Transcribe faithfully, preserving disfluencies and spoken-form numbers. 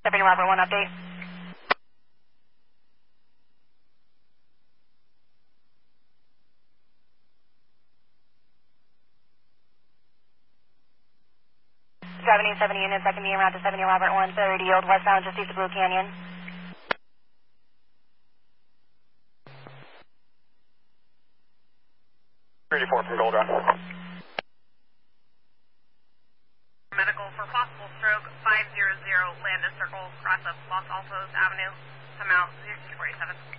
Deputy Robert, one update. Avenue seventy units, second being around to seventy Robert one thirty, Old Westbound, just east of Blue Canyon. thirty-four from Gold Run. Medical for possible stroke, five zero zero Landis Circle, cross of Los Altos Avenue, come out zero two forty-seven.